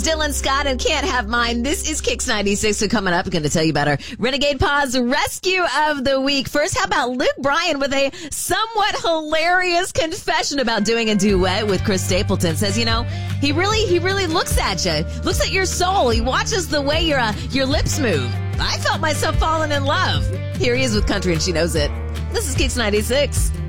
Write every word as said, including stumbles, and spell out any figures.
Dylan Scott and Can't Have Mine. This is Kicks ninety-six. So coming up, I'm going to tell you about our Renegade Paws Rescue of the Week. First, how about Luke Bryan with a somewhat hilarious confession about doing a duet with Chris Stapleton. Says, you know, he really, he really looks at you, looks at your soul. He watches the way your, uh, your lips move. I felt myself falling in love. Here he is with Country and She Knows It. This is Kicks ninety-six.